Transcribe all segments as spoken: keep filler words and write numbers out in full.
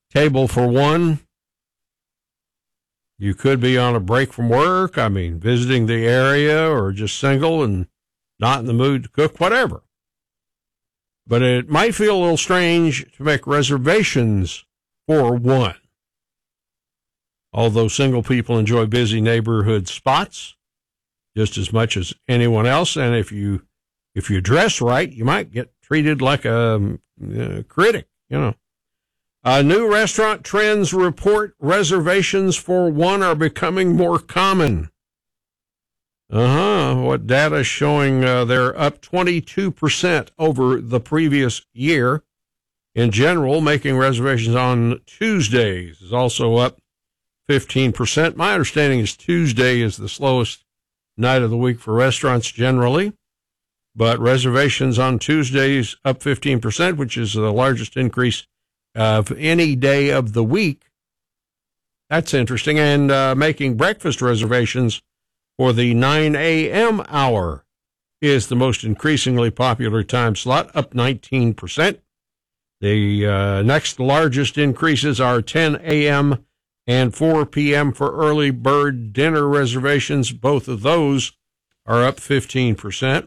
table for one. You could be on a break from work, I mean, visiting the area, or just single and not in the mood to cook, whatever. But it might feel a little strange to make reservations for one. Although single people enjoy busy neighborhood spots just as much as anyone else, and if you if you dress right, you might get treated like a, a critic, you know. A new restaurant trends report reservations for one are becoming more common. Uh-huh. What data is showing uh, they're up twenty-two percent over the previous year. In general, making reservations on Tuesdays is also up fifteen percent. My understanding is Tuesday is the slowest night of the week for restaurants generally, but reservations on Tuesdays up fifteen percent, which is the largest increase of any day of the week. That's interesting. And uh, making breakfast reservations for the nine a.m. hour is the most increasingly popular time slot, up nineteen percent. The uh, next largest increases are ten a.m. and four p.m. for early bird dinner reservations. Both of those are up fifteen percent.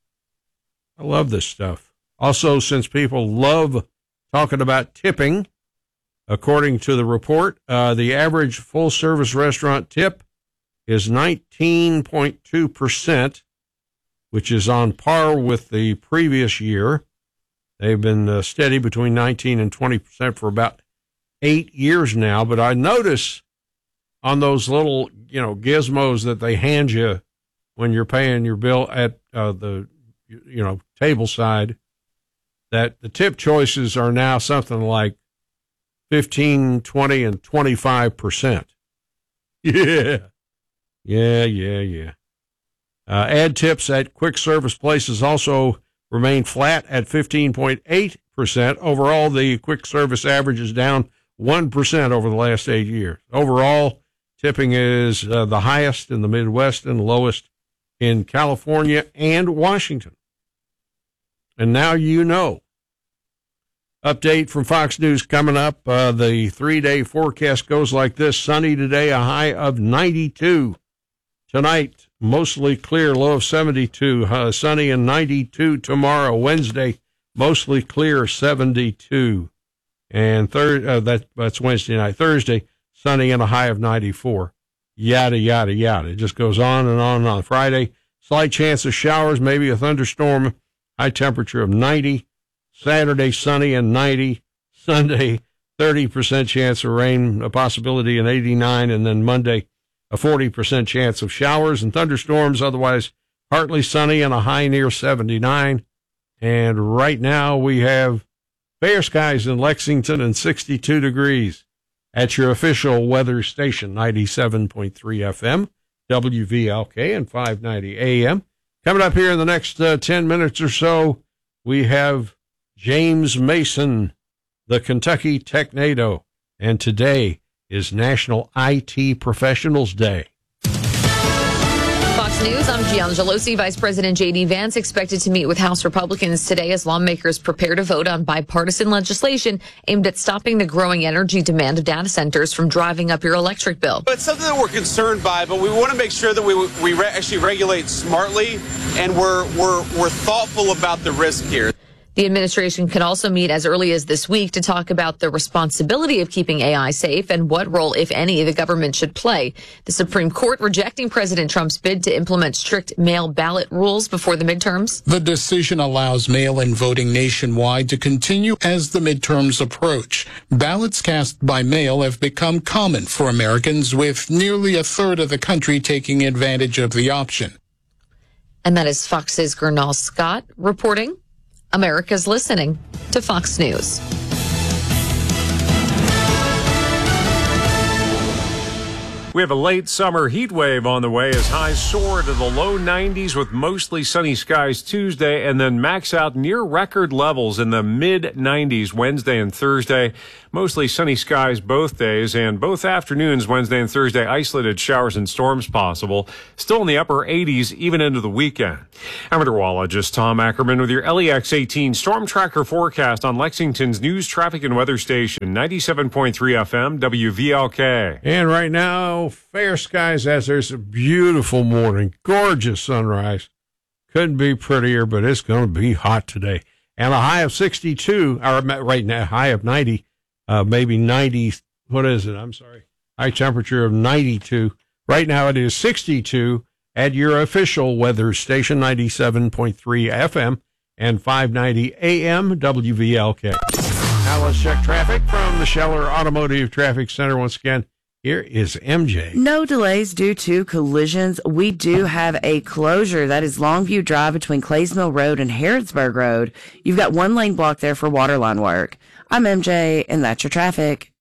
I love this stuff. Also, since people love talking about tipping, according to the report, uh, the average full-service restaurant tip is nineteen point two percent, which is on par with the previous year. They've been uh, steady between nineteen and twenty percent for about eight years now. But I notice on those little, you know, gizmos that they hand you when you're paying your bill at uh, the, you know, table side, that the tip choices are now something like fifteen, twenty, and twenty-five percent. Yeah. Yeah, yeah, yeah. Uh, ad tips at quick service places also remain flat at fifteen point eight percent. Overall, the quick service average is down one percent over the last eight years. Overall, tipping is uh, the highest in the Midwest and lowest in California and Washington. And now you know. Update from Fox News coming up. Uh, the three-day forecast goes like this. Sunny today, a high of ninety-two. Tonight, mostly clear, low of seventy-two. Uh, sunny and ninety-two tomorrow. Wednesday, mostly clear, seventy-two. And third, uh, that, that's Wednesday night. Thursday, sunny and a high of ninety-four. Yada, yada, yada. It just goes on and on and on. Friday, slight chance of showers, maybe a thunderstorm, high temperature of ninety. Saturday, sunny and ninety. Sunday, thirty percent chance of rain, a possibility in eighty-nine. And then Monday, a forty percent chance of showers and thunderstorms. Otherwise, partly sunny and a high near seventy-nine. And right now we have fair skies in Lexington and sixty-two degrees at your official weather station, ninety-seven point three F M, W V L K and five ninety A M. Coming up here in the next uh, ten minutes or so, we have James Mason, the Kentucky Technado, and today is National I T Professionals Day. Fox News, I'm Gianna Gelosi. Vice President J D. Vance expected to meet with House Republicans today as lawmakers prepare to vote on bipartisan legislation aimed at stopping the growing energy demand of data centers from driving up your electric bill. It's something that we're concerned by, but we want to make sure that we we re- actually regulate smartly, and we're we're we're thoughtful about the risk here. The administration could also meet as early as this week to talk about the responsibility of keeping A I safe and what role, if any, the government should play. The Supreme Court rejecting President Trump's bid to implement strict mail ballot rules before the midterms. The decision allows mail-in voting nationwide to continue as the midterms approach. Ballots cast by mail have become common for Americans, with nearly a third of the country taking advantage of the option. And that is Fox's Gernal Scott reporting. America's listening to Fox News. We We have a late summer heat wave on the way as highs soar to the low nineties with mostly sunny skies Tuesday and then max out near record levels in the mid nineties Wednesday and Thursday. Mostly sunny skies both days and both afternoons Wednesday and Thursday. Isolated showers and storms possible. Still in the upper eighties even into the weekend. I'm meteorologist Tom Ackerman with your L E X eighteen Storm Tracker forecast on Lexington's news, traffic, and weather station, ninety-seven point three F M, W V L K. And right now, fair skies as there's a beautiful morning, gorgeous sunrise. Couldn't be prettier, but it's going to be hot today. And a high of sixty-two, or right now, high of ninety, uh, maybe ninety, what is it? I'm sorry. High temperature of ninety-two. Right now it is sixty-two at your official weather station, ninety-seven point three F M and five ninety A M W V L K. Now let's check traffic from the Scheller Automotive Traffic Center once again. Here is M J. No delays due to collisions. We do have a closure. That is Longview Drive between Clays Mill Road and Harrodsburg Road. You've got one lane block there for waterline work. I'm M J, and that's your traffic.